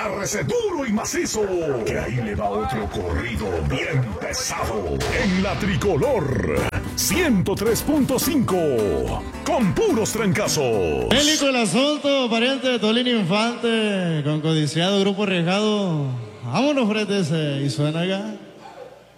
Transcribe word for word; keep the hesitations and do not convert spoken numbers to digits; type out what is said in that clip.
agárrese duro y macizo, que ahí le va otro corrido bien pesado. En la tricolor, ciento tres punto cinco, con puros trancazos. Bélico el asunto, pariente de Tolín Infante, con codiciado grupo arriesgado. Vámonos, frente ese, y suena acá.